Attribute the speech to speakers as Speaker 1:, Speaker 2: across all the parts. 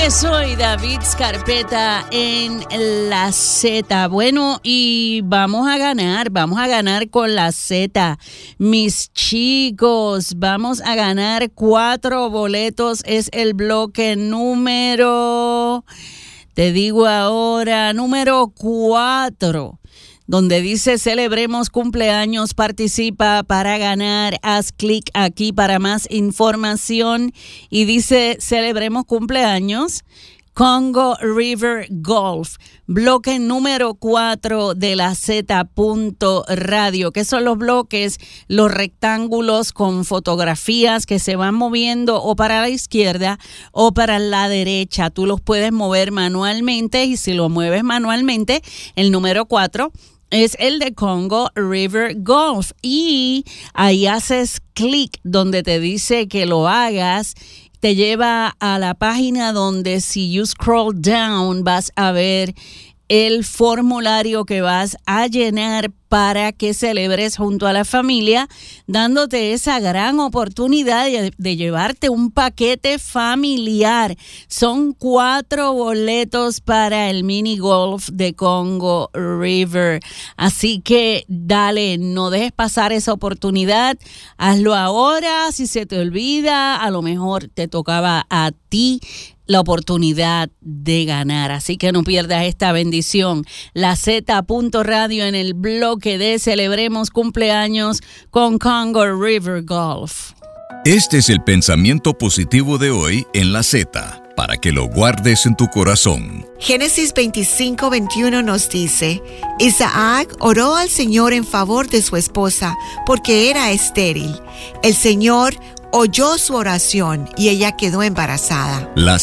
Speaker 1: Soy David Scarpeta en la Z. Bueno, y vamos a ganar con la Z. Mis chicos, vamos a ganar 4 boletos. Es el bloque número, te digo ahora, número 4. Donde dice celebremos cumpleaños, participa para ganar, haz clic aquí para más información y dice celebremos cumpleaños, Congo River Golf, bloque número 4 de la Z.radio, que son los bloques, los rectángulos con fotografías que se van moviendo o para la izquierda o para la derecha. Tú los puedes mover manualmente y si lo mueves manualmente, el número 4 es el de Congo River Golf y ahí haces clic donde te dice que lo hagas, te lleva a la página donde si you scroll down vas a ver el formulario que vas a llenar para que celebres junto a la familia, dándote esa gran oportunidad de llevarte un paquete familiar. Son 4 boletos para el mini golf de Congo River. Así que dale, no dejes pasar esa oportunidad. Hazlo ahora, si se te olvida, a lo mejor te tocaba a ti la oportunidad de ganar. Así que no pierdas esta bendición. La Z.radio en el bloque de Celebremos Cumpleaños con Congo River Golf.
Speaker 2: Este es el pensamiento positivo de hoy en la Z, para que lo guardes en tu corazón.
Speaker 3: Génesis 25:21 nos dice, Isaac oró al Señor en favor de su esposa, porque era estéril. El Señor oyó su oración y ella quedó embarazada.
Speaker 2: La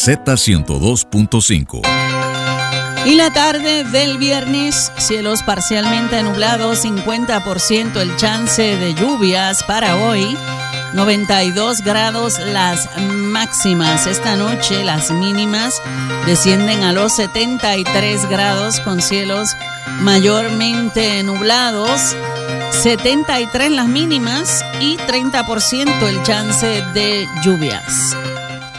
Speaker 2: Z102.5.
Speaker 1: Y la tarde del viernes, cielos parcialmente nublados, 50% el chance de lluvias para hoy, 92 grados las máximas. Esta noche las mínimas descienden a los 73 grados con cielos mayormente nublados, 73 las mínimas y 30% el chance de lluvias.